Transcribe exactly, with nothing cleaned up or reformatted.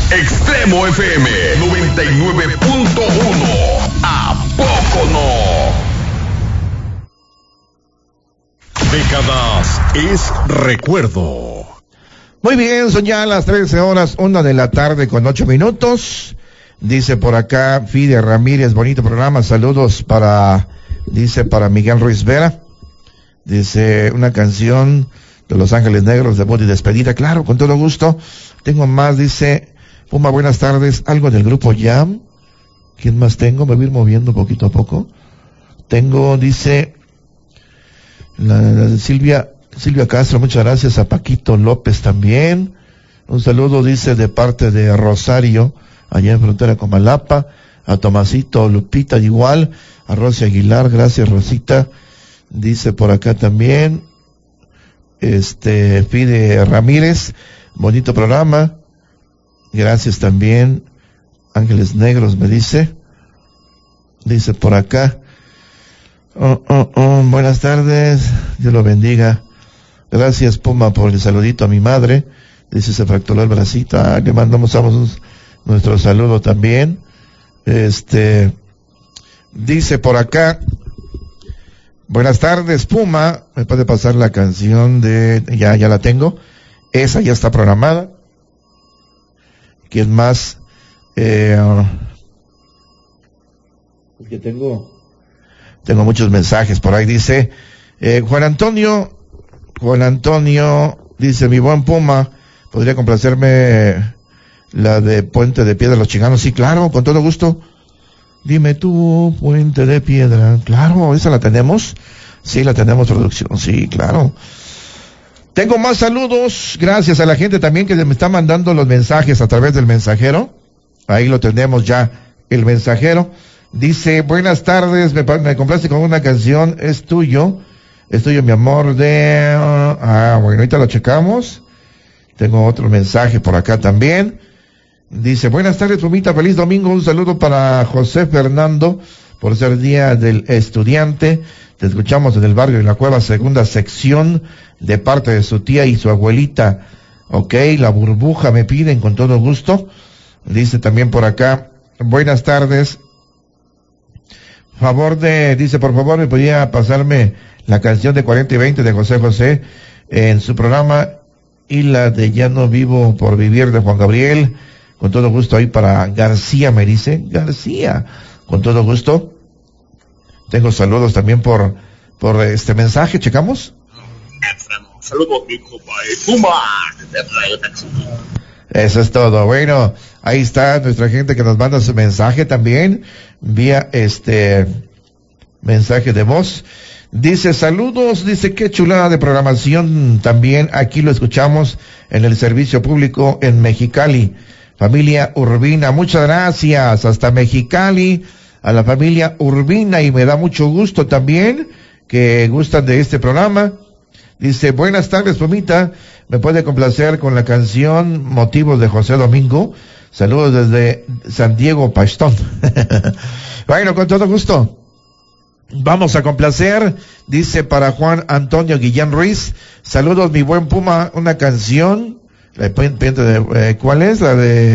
Extremo F M noventa y nueve punto uno. ¿A poco no? Décadas es recuerdo. Muy bien, son ya las trece horas, una de la tarde con ocho minutos. Dice por acá Fide Ramírez, bonito programa, saludos para, dice para Miguel Ruiz Vera. Dice una canción de Los Ángeles Negros, debut y despedida, claro, con todo gusto. Tengo más, dice Puma, buenas tardes, algo del grupo Jam. ¿Quién más tengo? Me voy a ir moviendo poquito a poco. Tengo, dice la, la Silvia Silvia Castro, muchas gracias. A Paquito López también. Un saludo, dice, de parte de Rosario, allá en frontera con Malapa. A Tomasito, Lupita, igual. A Rosy Aguilar, gracias Rosita. Dice por acá también, este, Fide Ramírez, bonito programa. Gracias también. Ángeles Negros me dice. Dice por acá. Oh, oh, oh, buenas tardes. Dios lo bendiga. Gracias Puma por el saludito a mi madre. Dice, se fracturó el bracito. Ah, le mandamos a un, nuestro saludo también. Este, dice por acá, buenas tardes Puma, me puede pasar la canción de, ya, ya la tengo, esa ya está programada. ¿Quién más? Eh, porque tengo, tengo muchos mensajes por ahí, dice, eh, Juan Antonio, Juan Antonio, dice, mi buen Puma, ¿podría complacerme la de Puente de Piedra Los Chinganos? Sí, claro, con todo gusto. Dime tú, Puente de Piedra. Claro, esa la tenemos. Sí, la tenemos, producción. Sí, claro. Tengo más saludos. Gracias a la gente también que me está mandando los mensajes a través del mensajero. Ahí lo tenemos ya, el mensajero. Dice, buenas tardes, me, me complace con una canción. Es tuyo. Es tuyo, mi amor, de... Ah, bueno, ahorita lo checamos. Tengo otro mensaje por acá también. Dice, buenas tardes, Pumita, feliz domingo, un saludo para José Fernando, por ser día del estudiante. Te escuchamos en el barrio de la Cueva, segunda sección, de parte de su tía y su abuelita. Ok, la burbuja me piden con todo gusto. Dice también por acá, buenas tardes. Favor de, dice, por favor, me podía pasarme la canción de cuarenta y veinte de José José en su programa, y la de Ya no vivo por vivir de Juan Gabriel. Con todo gusto ahí para García, me dice. García, con todo gusto. Tengo saludos también por, por este mensaje, ¿checamos? Saludos, mi compa, Puma. Eso es todo. Bueno, ahí está nuestra gente que nos manda su mensaje también, vía este, mensaje de voz. Dice, saludos, dice, qué chulada de programación también, aquí lo escuchamos en el servicio público en Mexicali. Familia Urbina, muchas gracias, hasta Mexicali, a la familia Urbina, y me da mucho gusto también que gustan de este programa. Dice, buenas tardes, Pumita, me puede complacer con la canción Motivos de José Domingo. Saludos desde San Diego, Pastón. Bueno, con todo gusto. Vamos a complacer, dice para Juan Antonio Guillén Ruiz, saludos mi buen Puma, una canción, eh, ¿cuál es? La de